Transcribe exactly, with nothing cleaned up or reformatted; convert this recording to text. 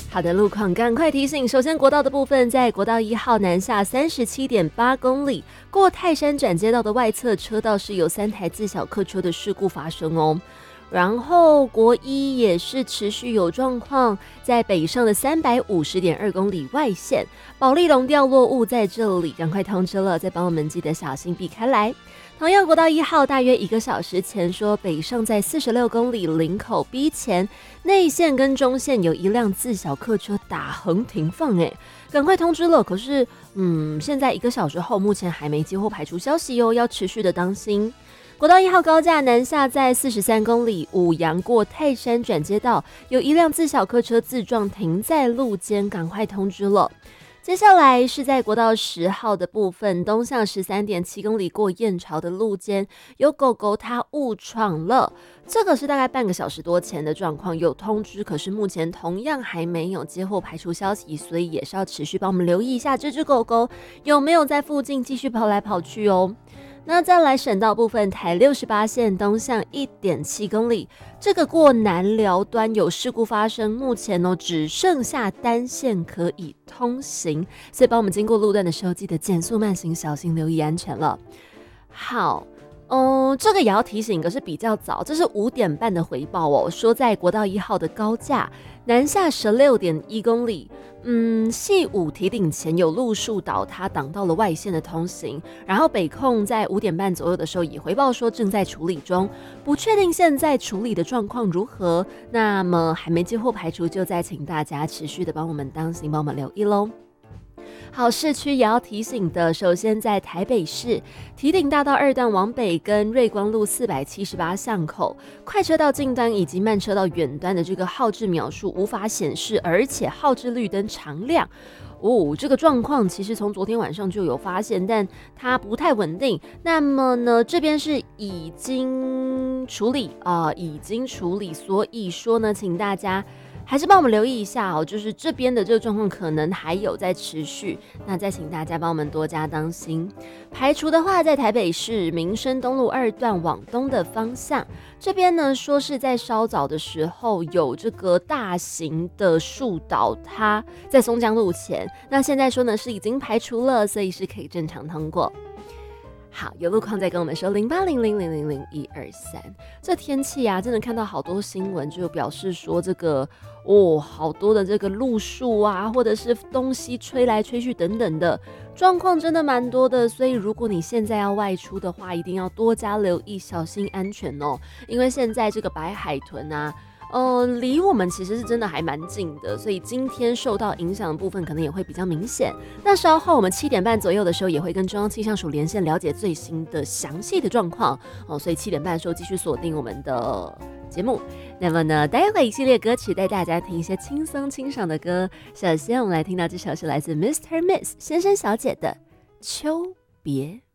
好的，路况赶快提醒。首先，国道的部分，在国道一号南下三十七点八公里，过泰山转接道的外侧车道是有三台自小客车的事故发生哦。然后国一也是持续有状况，在北上的三百五十点二公里外线，保利龙掉落物在这里，赶快通知了，再帮我们记得小心避开来。同样，国道一号大约一个小时前说，北上在四十六公里林口 B 前内线跟中线有一辆自小客车打横停放，哎，赶快通知了。可是，嗯，现在一个小时后，目前还没接获排除消息哦，要持续的当心。国道一号高架南下在四十三公里五杨过泰山转接道，有一辆自小客车自撞停在路肩，赶快通知了。接下来是在国道十号的部分，东向十三点七公里过燕巢的路肩，有狗狗它误闯了，这个是大概半个小时多前的状况，有通知，可是目前同样还没有接获排除消息，所以也是要持续帮我们留意一下这只狗狗有没有在附近继续跑来跑去哦。那再来省道部分，台六十八线东向 一点七公里，这个过南寮端有事故发生，目前呢只剩下单线可以通行，所以帮我们经过路段的时候，记得减速慢行，小心留意安全了。好。嗯，这个也要提醒，可是比较早，这是五点半的回报哦。说在国道一号的高架南下十六点一公里，嗯，系五堤顶前有路树倒塌，挡到了外线的通行。然后北控在五点半左右的时候也回报说正在处理中，不确定现在处理的状况如何。那么还没接获排除，就再请大家持续的帮我们当心，帮我们留意喽。好，市区也要提醒的，首先在台北市堤顶大道二段往北跟瑞光路四百七十八巷口，快车道近端以及慢车道远端的这个号志秒数无法显示，而且号志绿灯常亮。哦，这个状况其实从昨天晚上就有发现，但它不太稳定。那么呢，这边是已经处理啊、呃，已经处理，所以说呢，请大家还是帮我们留意一下哦，就是这边的这个状况可能还有在持续，那再请大家帮我们多加当心。排除的话，在台北市民生东路二段往东的方向，这边呢说是在稍早的时候有这个大型的树倒塌在松江路前，那现在说呢是已经排除了，所以是可以正常通过。好，有路况再跟我们说零八零零零零零一二三。这天气啊，真的看到好多新闻，就表示说这个哦，好多的这个路树啊，或者是东西吹来吹去等等的状况，真的蛮多的。所以如果你现在要外出的话，一定要多加留意，小心安全哦。因为现在这个白海豚啊。呃，离我们其实是真的还蛮近的，所以今天受到影响的部分可能也会比较明显。那稍后我们七点半左右的时候也会跟中央气象署连线，了解最新的详细的状况哦。所以七点半的时候继续锁定我们的节目。那么呢，待会一系列歌曲带大家听一些轻松清爽的歌。首先我们来听到这首是来自 Mister Miss 先生小姐的《秋别》。